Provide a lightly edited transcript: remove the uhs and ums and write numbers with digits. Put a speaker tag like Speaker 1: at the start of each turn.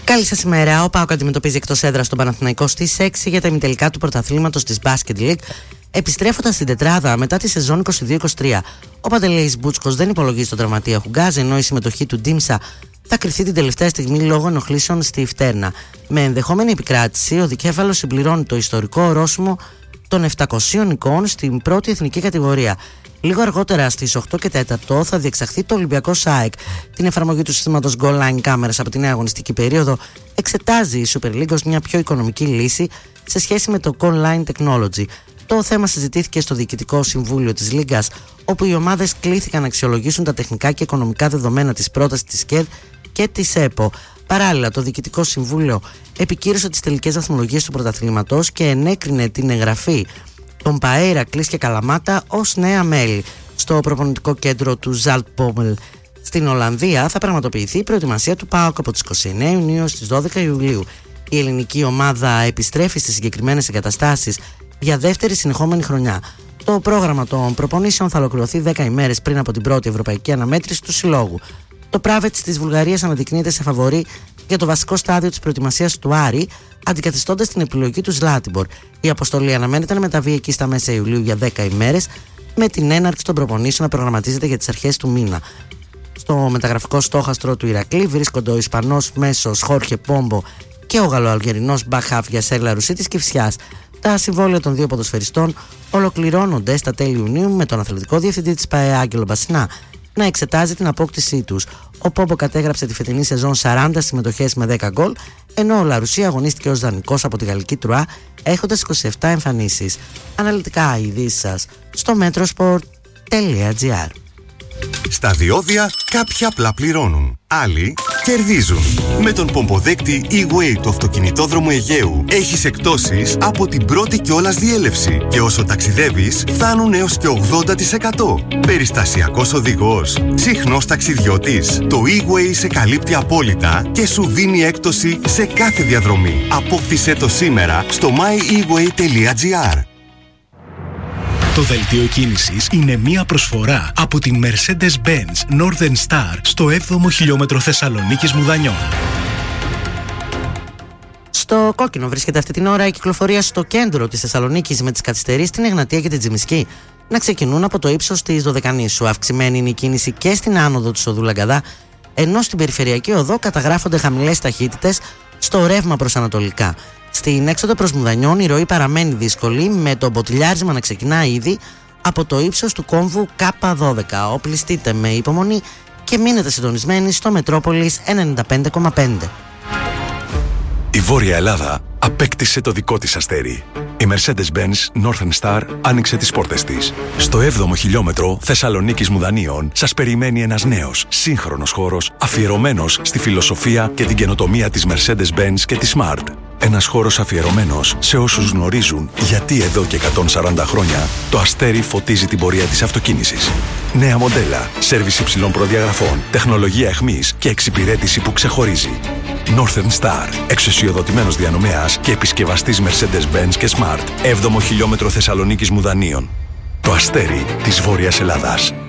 Speaker 1: Καλή σας ημέρα. Ο ΠΑΟΚ αντιμετωπίζει εκτός έδρας τον Παναθηναϊκό στις 6 για τα ημιτελικά του πρωταθλήματος της Basket League, επιστρέφοντας στην τετράδα μετά τη σεζόν 22-23. Ο Παντελεής Μπούτσκος δεν υπολογίζει τον τραυματία Χουγκάζ, ενώ η συμμετοχή του Ντίμσα θα κρυφθεί την τελευταία στιγμή λόγω ενοχλήσεων στη φτέρνα. Με ενδεχόμενη επικράτηση, ο δικέφαλος συμπληρώνει το ιστορικό ορόσημο των 700 νικών στην πρώτη εθνική κατηγορία. Λίγο αργότερα στις 8 και 4 θα διεξαχθεί το Ολυμπιακό ΣΑΕΚ. Την εφαρμογή του συστήματος Goal Line κάμερας από τη νέα αγωνιστική περίοδο εξετάζει η Super League ως μια πιο οικονομική λύση σε σχέση με το Goal Line Technology. Το θέμα συζητήθηκε στο Διοικητικό Συμβούλιο της Λίγκας, όπου οι ομάδες κλήθηκαν να αξιολογήσουν τα τεχνικά και οικονομικά δεδομένα της πρότασης της ΚΕΔ και της ΕΠΟ. Παράλληλα, το Διοικητικό Συμβούλιο επικύρωσε τις τελικές βαθμολογίες του πρωταθλήματος και ενέκρινε την εγγραφή των ΠΑΕ Ηρακλής και Καλαμάτα ως νέα μέλη. Στο προπονητικό κέντρο του Zaltbommel στην Ολλανδία θα πραγματοποιηθεί η προετοιμασία του ΠΑΟΚ από τις 29 Ιουνίου στις 12 Ιουλίου. Η ελληνική ομάδα επιστρέφει στις συγκεκριμένες εγκαταστάσεις για δεύτερη συνεχόμενη χρονιά. Το πρόγραμμα των προπονήσεων θα ολοκληρωθεί 10 ημέρες πριν από την πρώτη ευρωπαϊκή αναμέτρηση του συλλόγου. Το Πράβετς της Βουλγαρίας αναδεικνύεται σε φαβορί για το βασικό στάδιο της προετοιμασίας του Άρη, αντικαθιστώντας την επιλογή του Ζλάτιμπορ. Η αποστολή αναμένεται να μεταβεί εκεί στα μέσα Ιουλίου για 10 ημέρες, με την έναρξη των προπονήσεων να προγραμματίζεται για τις αρχές του μήνα. Στο μεταγραφικό στόχαστρο του Ηρακλή βρίσκονται ο Ισπανός μέσος Χόρχε Πόμπο και ο Γαλλοαλγερινός μπακχάφ Γιασέρ Λαρουσί της Κηφισιάς. Τα συμβόλαια των δύο ποδοσφαιριστών ολοκληρώνονται στα τέλη Ιουνίου, με τον αθλητικό διευθυντή της ΠΑΕ Άγγελο Μπασινά να εξετάζει την απόκτησή τους. Ο Πόμπο κατέγραψε τη φετινή σεζόν 40 συμμετοχές με 10 γκολ, ενώ ο Λαρουσί αγωνίστηκε ως δανεικός από τη γαλλική Τρουά, έχοντας 27 εμφανίσεις. Αναλυτικά ειδήσεις σας στο metrosport.gr.
Speaker 2: Στα διόδια κάποιοι απλά πληρώνουν, άλλοι κερδίζουν. Με τον πομποδέκτη E-Way του αυτοκινητόδρομου Αιγαίου έχεις εκπτώσεις από την πρώτη κιόλας διέλευση και όσο ταξιδεύεις φτάνουν έως και 80%. Περιστασιακός οδηγός, συχνός ταξιδιώτης. Το E-Way σε καλύπτει απόλυτα και σου δίνει έκπτωση σε κάθε διαδρομή. Απόκτησέ το σήμερα στο myeWay.gr.
Speaker 3: Το δελτίο κίνησης είναι μία προσφορά από την Mercedes-Benz Northern Star στο 7ο χιλιόμετρο Θεσσαλονίκης Μουδανιών.
Speaker 1: Στο κόκκινο βρίσκεται αυτή την ώρα η κυκλοφορία στο κέντρο της Θεσσαλονίκης, με τις καθυστερήσεις στην Εγνατία και την Τζιμισκή να ξεκινούν από το ύψος της Δωδεκανήσου. Αυξημένη είναι η κίνηση και στην άνοδο της οδού Λαγκαδά, ενώ στην περιφερειακή οδό καταγράφονται χαμηλές ταχύτητες στο ρεύμα προς ανατολικά. Στην έξοδο προς Μουδανιών η ροή παραμένει δύσκολη, με το μποτιλιάρισμα να ξεκινά ήδη από το ύψος του κόμβου K12. Οπλιστείτε με υπομονή και μείνετε συντονισμένοι στο Μετρόπολης 95,5.
Speaker 4: Η Βόρεια Ελλάδα απέκτησε το δικό της αστέρι. Η Mercedes-Benz Northern Star άνοιξε τις πόρτες της. Στο 7ο χιλιόμετρο Θεσσαλονίκης Μουδανίων σας περιμένει ένας νέος, σύγχρονος χώρος αφιερωμένος στη φιλοσοφία και την καινοτομία της Mercedes-Benz και της Smart. Ένας χώρος αφιερωμένος σε όσους γνωρίζουν γιατί εδώ και 140 χρόνια το αστέρι φωτίζει την πορεία της αυτοκίνησης. Νέα μοντέλα, σέρβις υψηλών προδιαγραφών, τεχνολογία εχμής και εξυπηρέτηση που ξεχωρίζει. Northern Star, εξουσιοδοτημένος διανομέας και επισκευαστής Mercedes-Benz και Smart. 7ο χιλιόμετρο Θεσσαλονίκης Μουδανίων. Το αστέρι της Βόρειας Ελλάδας.